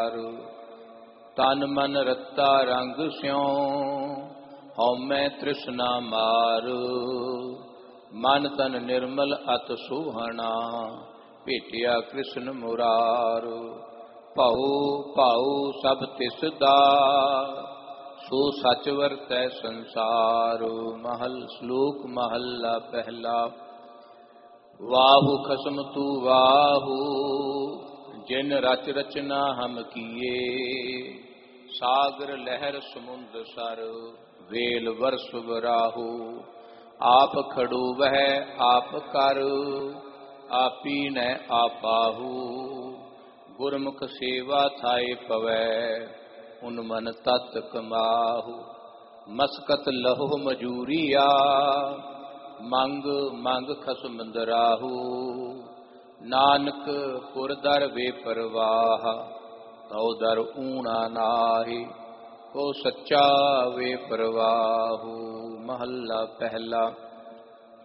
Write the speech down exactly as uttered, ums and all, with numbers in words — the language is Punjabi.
ਵਿਚਾਰ। ਤਨ ਮਨ ਰਤਾ ਰੰਗ ਸਿਉ ਹਉਮੈ ਤ੍ਰਿਸ਼ਨਾ ਮਾਰ। ਮਨ ਤਨ ਨਿਰਮਲ ਅਤ ਸੋਹਣਾ ਭੇਟਿਆ ਕ੍ਰਿਸ਼ਨ ਮੁਰਾਰ। ਭਾਉ ਭਾਉ ਸਭ ਤਿਸ ਦਾ ਸੋ ਸਚ ਵਰਤੈ ਸੰਸਾਰ। ਮਹਲ ਸ਼ਲੋਕ ਮਹੱਲਾ ਪਹਿਲਾ। ਵਾਹੂ ਖਸਮ ਤੂ ਵਾਹੂ ਜਿਨ ਰਚ ਰਚਨਾ ਹਮ ਕੀਏ। ਸਾਗਰ ਲਹਿਰ ਸਮੁੰਦ ਸਰ ਵੇਲ ਵਰਸ ਵਰਾਹੂ। ਆਪ ਖੜੂ ਵਹਿ ਆਪ ਕਰ ਆਪੀ ਨੈ ਆਪਾਹੂ। ਗੁਰਮੁਖ ਸੇਵਾ ਥਾਏ ਪਵੈ ਉਨ ਮਨ ਤਤ ਕਮਾਹੂ। ਮਸਕਤ ਲਹੋ ਮਜੂਰੀਆ ਮੰਗ ਮੰਗ ਖਸਮ ਦਰਾਹੂ। ਨਾਨਕ ਪੁਰ ਦਰ ਵੇ ਪਰਵਾਹ ਤਉ ਦਰ ਊਣਾ ਨਾਹੀ। ਕੋ ਸੱਚਾ ਵੇ ਪਰਵਾਹੂ। ਮਹੱਲਾ ਪਹਿਲਾ।